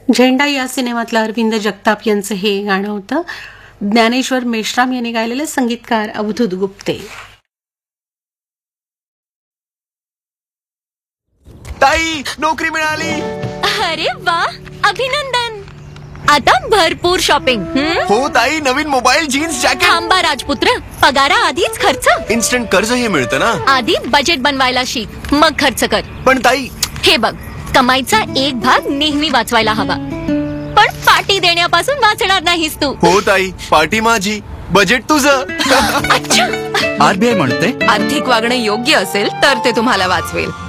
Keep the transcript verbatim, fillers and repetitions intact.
झेंडा या सिनेमातलं अरविंद जगताप यांचं हे गाणं होतं. ज्ञानेश्वर मेश्राम यांनी गायलेले, संगीतकार अवधूत गुप्ते. ताई, नोकरी मिळाली. अरे वा, अभिनंदन. आता भरपूर शॉपिंग. हो ताई, नवीन मोबाईल, जीन्स, जॅकेट. थांबा राजपुत्र, पगारा आधीच खर्च. इन्स्टंट कर्ज हे मिळतं ना. आधी बजेट बनवायला शिक, मग खर्च कर. पण ताई, हे बघ, कमाईचा एक भाग नेहमी वाचवायला हवा, पण पार्टी देण्यापासून वाचणार नाहीस तू. हो ताई, पार्टी माझी, बजेट तुझं. आरबीआय म्हणते, आर्थिक वागणं योग्य असेल तर ते तुम्हाला वाचवेल.